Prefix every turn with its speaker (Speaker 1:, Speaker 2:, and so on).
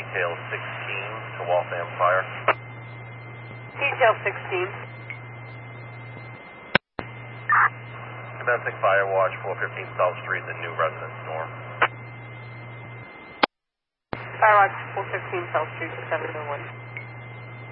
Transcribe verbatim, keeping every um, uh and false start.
Speaker 1: detail sixteen to Waltham Fire.
Speaker 2: Detail sixteen.
Speaker 1: Commencing fire watch, four fifteen South Street, the new residence storm.
Speaker 2: Fire watch, four fifteen South Street, seven oh one.